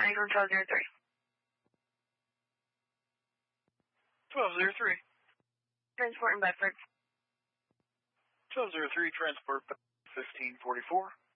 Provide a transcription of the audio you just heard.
Angkor 1203. 1203. Transport in Bedford. 1203, transport 1544.